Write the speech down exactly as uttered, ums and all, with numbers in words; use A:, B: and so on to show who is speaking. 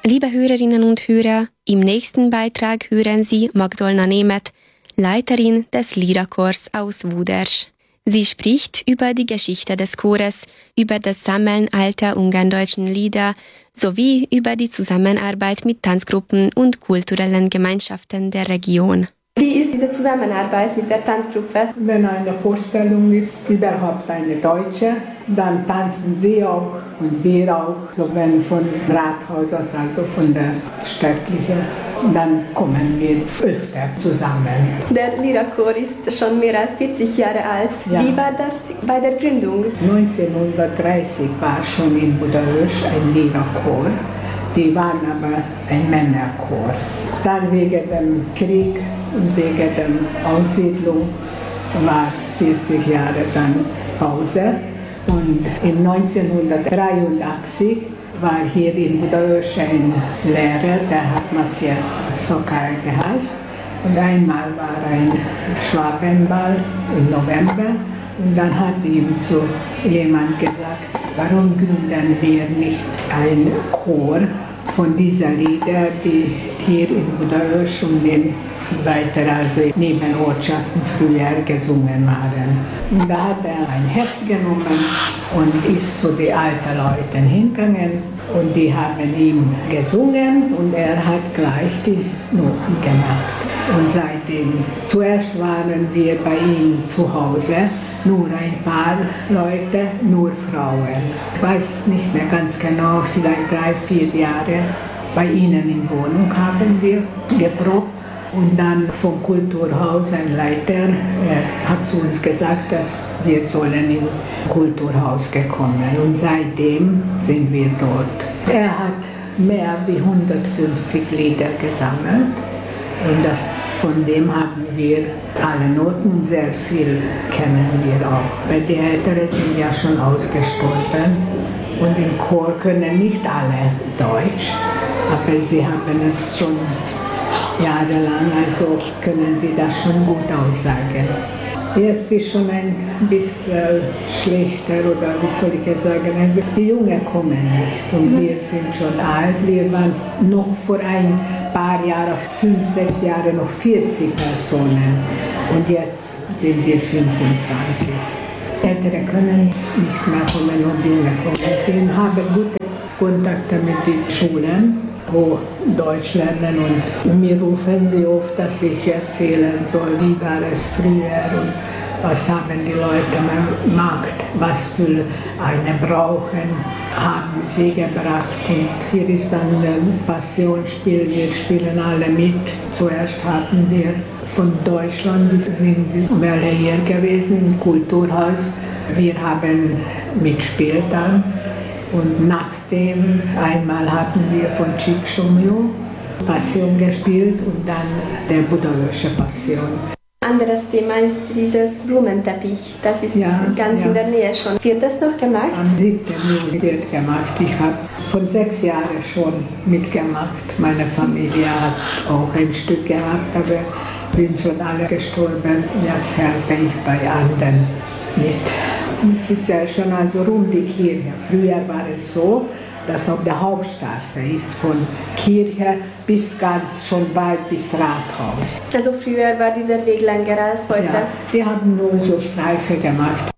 A: Liebe Hörerinnen und Hörer, im nächsten Beitrag hören Sie Magdolna Nemeth, Leiterin des Liederchors aus Wudersch. Sie spricht über die Geschichte des Chores, über das Sammeln alter ungarndeutschen Lieder sowie über die Zusammenarbeit mit Tanzgruppen und kulturellen Gemeinschaften der Region. Wie ist diese Zusammenarbeit mit der Tanzgruppe?
B: Wenn eine Vorstellung ist, überhaupt eine deutsche, dann tanzen sie auch und wir auch. So wenn von Rathaus aus, also von der städtlichen, dann kommen wir öfter zusammen.
A: Der Liederchor ist schon mehr als vierzig Jahre alt.
B: Ja.
A: Wie war das bei der Gründung?
B: neunzehnhundertdreißig war schon in Budaörs ein Liederchor. Die waren aber ein Männerchor. Dann wegen dem Krieg und wegen der Aussiedlung war vierzig Jahre dann Pause. Und in neunzehnhundertdreiundachtzig war hier in Budaörs ein Lehrer, der hat Matthias Sokal geheißen. Und einmal war ein Schwabenball im November und dann hat ihm zu jemand gesagt, warum gründen wir nicht einen Chor von diesen Liedern, die hier in Budaörs und in weiter, also neben Ortschaften früher gesungen waren. Und da hat er ein Heft genommen und ist zu den alten Leuten hingegangen und die haben ihm gesungen und er hat gleich die Noten gemacht. Und seitdem, zuerst waren wir bei ihm zu Hause, nur ein paar Leute, nur Frauen. Ich weiß nicht mehr ganz genau, vielleicht drei, vier Jahre bei ihnen in Wohnung haben wir geprobt. Und dann vom Kulturhaus ein Leiter, er hat zu uns gesagt, dass wir sollen im Kulturhaus gekommen. Und seitdem sind wir dort. Er hat mehr als hundertfünfzig Lieder gesammelt. Und das, von dem haben wir alle Noten, sehr viel kennen wir auch. Weil die Älteren sind ja schon ausgestorben und im Chor können nicht alle Deutsch, aber sie haben es schon jahrelang, also können sie das schon gut aussagen. Jetzt ist schon ein bisschen schlechter, oder wie soll ich es sagen, also die Jungen kommen nicht und wir sind schon alt. Wir waren noch vor ein paar Jahren, fünf, sechs Jahren noch vierzig Personen und jetzt sind wir fünfundzwanzig. Ältere können nicht mehr kommen und Junge kommen. Wir haben gute Kontakte mit den Schulen, wo Deutsch lernen und mir rufen sie oft, dass ich erzählen soll, wie war es früher und was haben die Leute gemacht, was für eine brauchen, haben sie gebracht. Und hier ist dann ein Passionsspiel, wir spielen alle mit. Zuerst hatten wir von Deutschland, sind welche hier gewesen im Kulturhaus. Wir haben mitgespielt dann. Und nachdem einmal hatten wir von Csikszentmihalyi Passion gespielt und dann der Budaörsche Passion.
A: Anderes Thema ist dieses Blumenteppich. Das ist
B: ja,
A: ganz
B: ja.
A: in der Nähe schon. Wird das noch gemacht?
B: Am siebten Juli wird gemacht. Ich habe von sechs Jahren schon mitgemacht. Meine Familie hat auch ein Stück gehabt, aber sind schon alle gestorben. Jetzt helfe ich bei anderen mit. Es ist ja schon also rund die Kirche. Früher war es so, dass auf der Hauptstraße ist von Kirche bis ganz schon bald bis Rathaus.
A: Also früher war dieser Weg länger als heute?
B: Ja, die haben nur so Streife gemacht.